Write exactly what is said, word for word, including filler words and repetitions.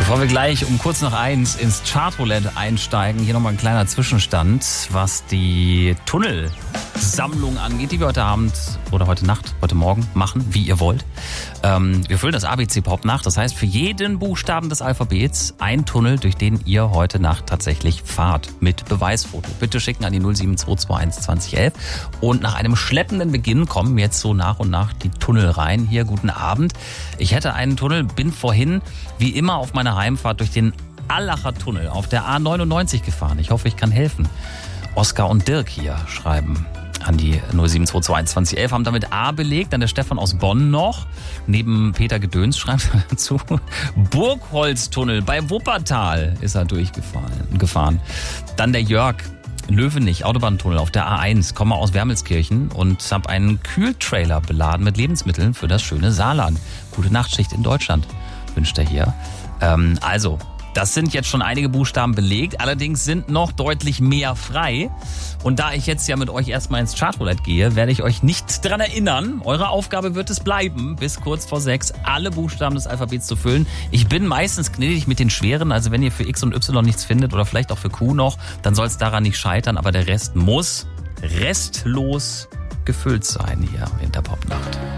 Bevor wir gleich um kurz nach eins ins Chartroulette einsteigen, hier nochmal ein kleiner Zwischenstand, was die Tunnelsammlung angeht, die wir heute Abend oder heute Nacht, heute Morgen machen, wie ihr wollt. Ähm, wir füllen das A B C-Pop nach, das heißt für jeden Buchstaben des Alphabets ein Tunnel, durch den ihr heute Nacht tatsächlich fahrt, mit Beweisfoto. Bitte schicken an die null sieben zwei zwei eins zwanzig elf und nach einem schleppenden Beginn kommen jetzt so nach und nach die Tunnel rein. Hier, guten Abend. Ich hätte einen Tunnel, bin vorhin wie immer auf meiner Heimfahrt durch den Allacher Tunnel auf der A neunundneunzig gefahren. Ich hoffe, ich kann helfen. Oskar und Dirk hier schreiben an die null sieben zwei zwei eins zwanzig elf, haben damit A belegt, dann der Stefan aus Bonn noch. Neben Peter Gedöns schreibt er dazu, Burgholztunnel bei Wuppertal ist er durchgefahren. Gefahren. Dann der Jörg, Löwenich, Autobahntunnel auf der A eins, komme aus Wermelskirchen und habe einen Kühltrailer beladen mit Lebensmitteln für das schöne Saarland. Gute Nachtschicht in Deutschland, wünscht er hier. Ähm, also, das sind jetzt schon einige Buchstaben belegt, allerdings sind noch deutlich mehr frei. Und da ich jetzt ja mit euch erstmal ins Chartroulette gehe, werde ich euch nicht dran erinnern. Eure Aufgabe wird es bleiben, bis kurz vor sechs alle Buchstaben des Alphabets zu füllen. Ich bin meistens gnädig mit den schweren, also wenn ihr für X und Y nichts findet oder vielleicht auch für Q noch, dann soll es daran nicht scheitern, aber der Rest muss restlos gefüllt sein hier in der Popnacht.